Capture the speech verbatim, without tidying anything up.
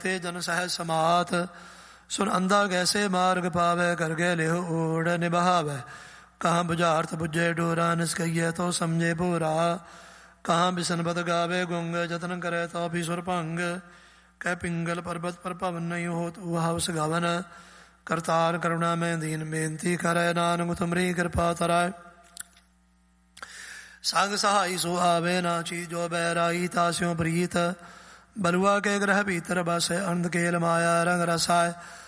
ते जन सहज समात। सुन अंधा कैसे मार्ग पावे, कर गए लेह ओढ़ निभावे। कहाँ बुझार्थ बुझे डोरा, निष्कहिए तो समझे पूरा। कहाँ बिसन बद गावे गुंग, जतन करे तो भी सुर भंग। कह पिंगल पर्वत पर पवन नहीं हो तू हवस गवन। करतार करुणा में दीन बेनती करे, नानक तुमरी कृपा तराय। संग सहाई सो आवे ना चीजो बैराई, तास्यों प्रीत। बलुआ के ग्रह भीतर बस अंध केल माया रंग रसाय।